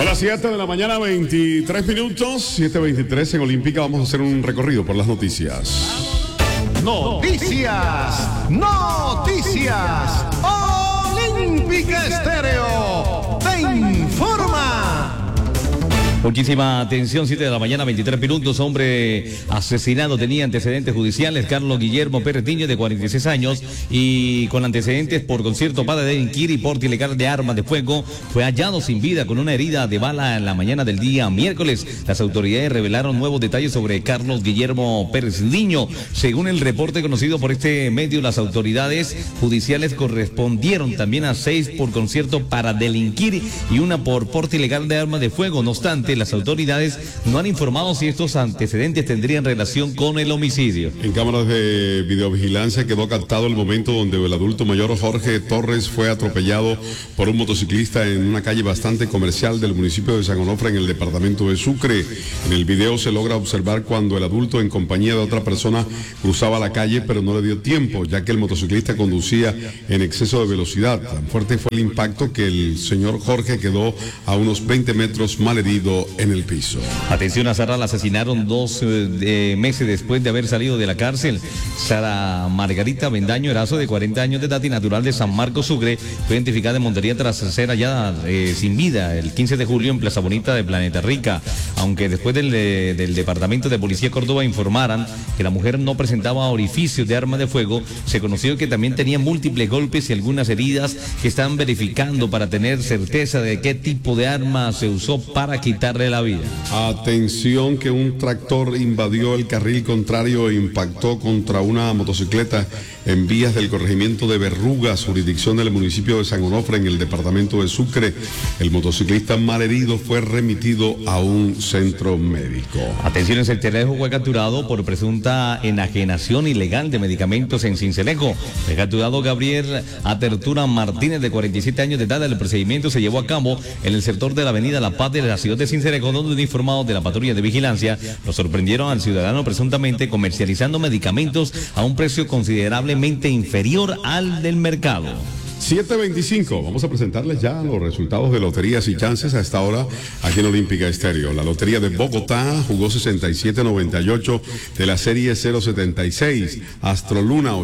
A las 7 de la mañana, 23 minutos, 7:23 en Olímpica. Vamos a hacer un recorrido por las noticias. Noticias, noticias. Olímpica Estéreo te informa. Muchísima atención, 7 de la mañana, 23 minutos, hombre asesinado, tenía antecedentes judiciales, Carlos Guillermo Pérez Niño, de 46 años, y con antecedentes por concierto para delinquir y porte ilegal de armas de fuego, fue hallado sin vida con una herida de bala en la mañana del día miércoles. Las autoridades revelaron nuevos detalles sobre Carlos Guillermo Pérez Niño. Según el reporte conocido por este medio, las autoridades judiciales correspondieron también a 6 por concierto para delinquir y una por porte ilegal de armas de fuego. No obstante, las autoridades no han informado si estos antecedentes tendrían relación con el homicidio. En cámaras de videovigilancia quedó captado el momento donde el adulto mayor Jorge Torres fue atropellado por un motociclista en una calle bastante comercial del municipio de San Onofre, en el departamento de Sucre. En el video se logra observar cuando el adulto, en compañía de otra persona, cruzaba la calle, pero no le dio tiempo, ya que el motociclista conducía en exceso de velocidad. Tan fuerte fue el impacto que el señor Jorge quedó a unos 20 metros malherido en el piso. Atención, a Sara la asesinaron 2 meses después de haber salido de la cárcel. Sara Margarita Bendaño Erazo, de 40 años de edad y natural de San Marcos Sucre, fue identificada en Montería tras ser hallada sin vida el 15 de julio en Plaza Bonita de Planeta Rica. Aunque después del Departamento de Policía Córdoba informaran que la mujer no presentaba orificios de arma de fuego, se conoció que también tenía múltiples golpes y algunas heridas que están verificando para tener certeza de qué tipo de arma se usó para quitarle la vida. Atención, que un tractor invadió el carril contrario e impactó contra una motocicleta en vías del corregimiento de Berrugas, jurisdicción del municipio de San Onofre, en el departamento de Sucre. El motociclista malherido fue remitido a un centro médico. Atención, el Cincelejo fue capturado por presunta enajenación ilegal de medicamentos en Cincelejo. Fue capturado Gabriel Atertura Martínez, de 47 años de edad. El procedimiento se llevó a cabo en el sector de la avenida La Paz de la ciudad de Cincelejo, donde, informados de la patrulla de vigilancia, lo sorprendieron al ciudadano presuntamente comercializando medicamentos a un precio considerablemente inferior al del mercado. 7:25, vamos a presentarles ya los resultados de loterías y chances a esta hora aquí en Olímpica Estéreo. La lotería de Bogotá jugó 6798 de la serie 076, Astroluna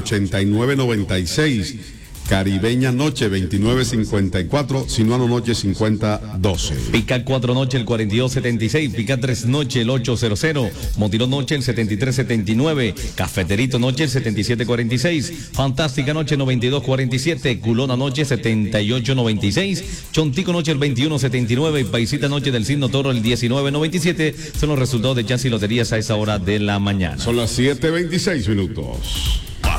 8996, Caribeña Noche 2954, Sinuano Noche 5012. Pica 4 Noche el 4276, Pica 3 Noche el 800, Motilón Noche el 7379, Cafeterito Noche el 7746, Fantástica Noche 9247, Culona Noche 7896, Chontico Noche el 2179 y Paisita Noche del Signo Toro el 1997. Son los resultados de chances y loterías a esa hora de la mañana. Son las 7:26 minutos.